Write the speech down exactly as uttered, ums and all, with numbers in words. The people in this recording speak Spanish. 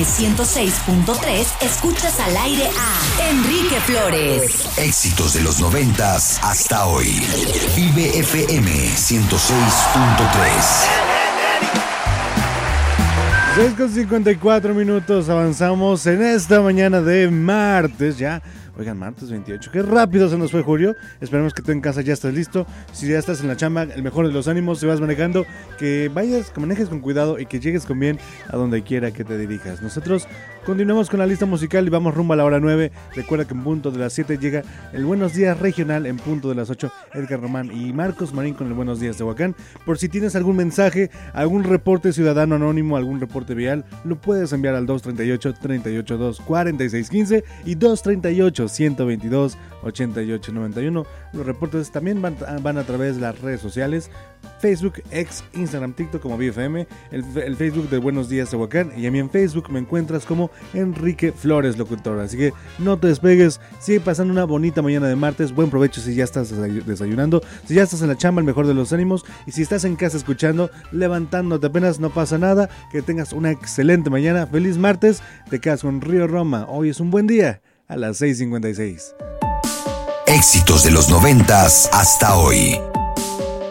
ciento seis punto tres, escuchas al aire a Enrique Flores. Éxitos de los noventas hasta hoy. Vive F M ciento seis punto tres. seis con cincuenta y cuatro minutos, avanzamos en esta mañana de martes ya. Oigan, martes veintiocho, qué rápido se nos fue julio. Esperemos que tú en casa ya estés listo. Si ya estás en la chamba, el mejor de los ánimos. Si vas manejando, que vayas, que manejes con cuidado y que llegues con bien a donde quiera que te dirijas. Nosotros continuamos con la lista musical y vamos rumbo a la hora nueve. Recuerda que en punto de las siete llega el Buenos Días Regional. En punto de las ocho, Edgar Román y Marcos Marín con el Buenos Días de Tehuacán. Por si tienes algún mensaje, algún reporte ciudadano anónimo, algún reporte vial, lo puedes enviar al dos treinta y ocho, treinta y ocho dos, cuarenta y seis quince y dos treinta y ocho, ciento veintidós, ochenta y ocho noventa y uno. Los reportes también van, van a través de las redes sociales, Facebook, X, Instagram, TikTok como B F M, el, el Facebook de Buenos Días Tehuacán, y a mí en Facebook me encuentras como Enrique Flores Locutor. Así que no te despegues, sigue pasando una bonita mañana de martes, buen provecho si ya estás desayunando, si ya estás en la chamba, el mejor de los ánimos, y si estás en casa escuchando, levantándote apenas, no pasa nada, que tengas una excelente mañana, feliz martes, te quedas con Río Roma, hoy es un buen día. A las seis cincuenta y seis. Éxitos de los noventas hasta hoy.